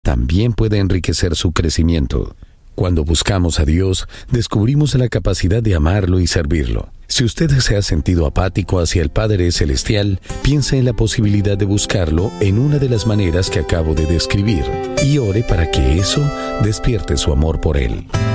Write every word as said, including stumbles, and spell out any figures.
también puede enriquecer su crecimiento. Cuando buscamos a Dios, descubrimos la capacidad de amarlo y servirlo. Si usted se ha sentido apático hacia el Padre Celestial, piense en la posibilidad de buscarlo en una de las maneras que acabo de describir y ore para que eso despierte su amor por Él.